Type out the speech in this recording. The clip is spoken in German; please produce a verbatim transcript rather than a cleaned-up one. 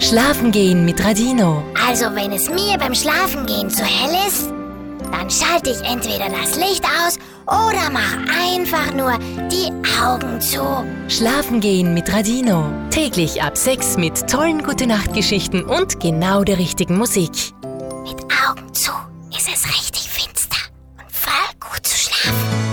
Schlafen gehen mit Radino. Also wenn es mir beim Schlafengehen zu hell ist, dann schalte ich entweder das Licht aus oder mach einfach nur die Augen zu. Schlafen gehen mit Radino. Täglich ab sechs mit tollen Gute-Nacht-Geschichten und genau der richtigen Musik. Mit Augen zu ist es richtig.